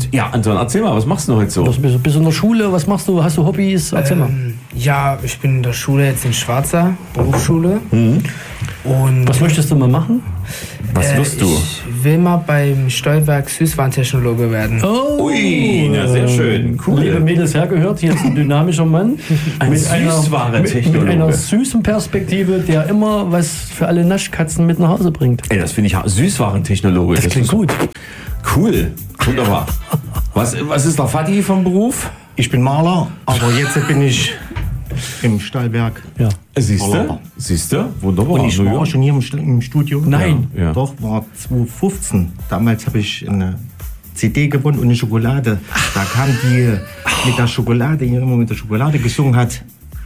ja, Anton, erzähl mal, was machst du heute so? Bist du in der Schule? Was machst du? Hast du Hobbys? Erzähl mal. Ja, ich bin in der Schule jetzt in Schwarzer, Berufsschule. Und Was möchtest du mal machen? Was wirst du? Ich will mal beim Steuerwerk Süßwarentechnologe werden. Oh, Ui, na, sehr schön. Cool. Liebe Mädels, hergehört, hier ist ein dynamischer Mann. Ein mit Süßwarentechnologe. einer süßen Perspektive, der immer was für alle Naschkatzen mit nach Hause bringt. Ey, das finde ich Süßwarentechnologe. Das klingt ist gut. Cool. Wunderbar. Was ist der Vati vom Beruf? Ich bin Maler, aber jetzt bin ich im Stallwerk. Ja. Siehst du? Wunderbar. Und ich war schon hier im Studio. Nein. Ja. Doch, war 2015. Damals habe ich eine CD gewonnen und eine Schokolade. Da kam die mit der Schokolade, die immer mit der Schokolade gesungen hat.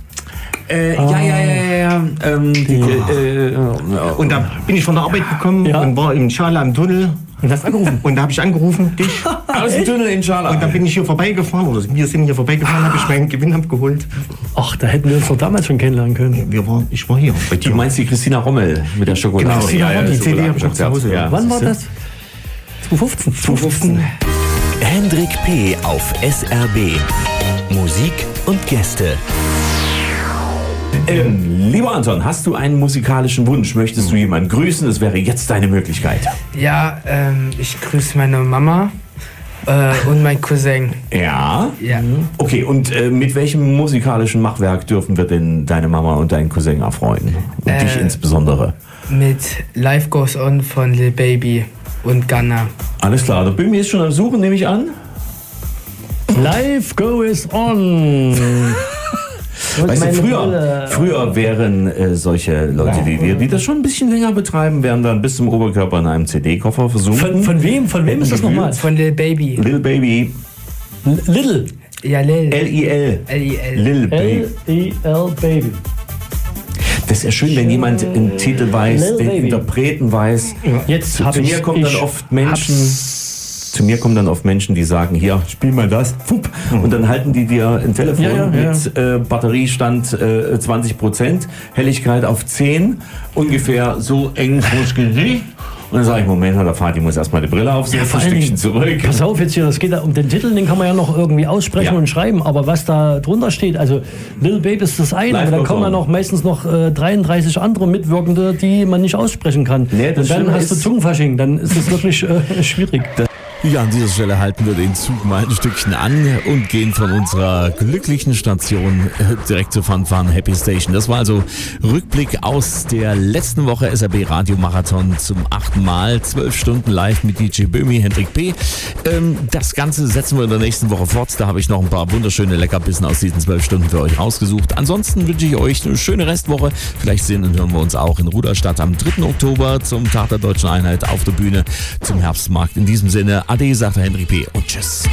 Ja. Und da bin ich von der Arbeit gekommen Ja. und war im Schala im Tunnel. Und hast angerufen. Und da habe ich angerufen, dich. Aus dem Tunnel in Schala. Und dann bin ich hier vorbeigefahren, oder wir sind hier vorbeigefahren, habe ich meinen Gewinn abgeholt. Ach, da hätten wir uns doch damals schon kennenlernen können. Ich war hier. Bei Du dir. meinst die Christina Rommel mit der Schokolade? Genau, Christina Rommel, die CD Schokolade hab ich noch zu Hause. Ja, Wann war siehst du? das? 2015. 2015. Hendrik P. auf SRB. Musik und Gäste. Lieber Anton, hast du einen musikalischen Wunsch? Möchtest du jemanden grüßen? Es wäre jetzt deine Möglichkeit. Ja, ich grüße meine Mama und meinen Cousin. Ja? Ja. Okay, und mit welchem musikalischen Machwerk dürfen wir denn deine Mama und deinen Cousin erfreuen? Und dich insbesondere? Mit Life Goes On von Lil Baby und Gunna. Alles klar, der Bömi ist schon am Suchen, nehme ich an. Life goes on. Weißt du, früher wären solche Leute wie wir, die das schon ein bisschen länger betreiben, wären dann bis zum Oberkörper in einem CD-Koffer versunken. Von wem ist das nochmal? Von Lil Baby. Lil Baby, Little. Ja, Lil. L-I-L. L-I-L. Lil Baby. L-E-L Baby. Das ist ja schön, wenn jemand den Titel weiß, Lil den Baby. Interpreten weiß. Jetzt Zu mir kommen dann oft Menschen. Zu mir kommen dann oft Menschen, die sagen, hier, spiel mal das. Fupp. Und dann halten die dir ein Telefon Ja. mit Batteriestand 20%, Helligkeit auf 10, ungefähr so eng ins Gesicht. Und dann sage ich, Moment, der Vati muss erstmal die Brille aufsetzen, vor ein allen Stückchen zurück. Pass auf jetzt hier, es geht ja um den Titel, den kann man ja noch irgendwie aussprechen Ja. und schreiben, aber was da drunter steht, also Lil Baby ist das eine, Live aber dann goes kommen ja on. noch meistens noch 33 andere Mitwirkende, die man nicht aussprechen kann. Nee, das und dann Schlimme hast du ist- Zungenfasching, dann ist es wirklich schwierig. Ja, an dieser Stelle halten wir den Zug mal ein Stückchen an und gehen von unserer glücklichen Station direkt zur Fanfaren Happy Station. Das war also Rückblick aus der letzten Woche SRB Radio Marathon zum 8. Mal. 12 Stunden live mit DJ Bömi, Hendrik P. Das Ganze setzen wir in der nächsten Woche fort. Da habe ich noch ein paar wunderschöne Leckerbissen aus diesen 12 Stunden für euch rausgesucht. Ansonsten wünsche ich euch eine schöne Restwoche. Vielleicht sehen und hören wir uns auch in Ruderstadt am 3. Oktober zum Tag der Deutschen Einheit auf der Bühne zum Herbstmarkt. In diesem Sinne, Ade, sagt der Hendrik P. und tschüss.